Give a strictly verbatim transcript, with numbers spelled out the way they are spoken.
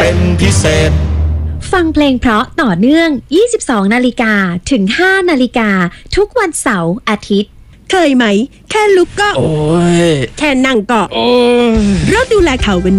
เป็นพิเศษฟังเพลงเพราะต่อเนื่องยี่สิบสองนาฬิกาถึงห้านาฬิกาทุกวันเสาร์อาทิตย์เคยไหมแค่ลุกก็โอ้ยแค่นั่งก็โอ้ยเริ่มดูแลเขาเป็น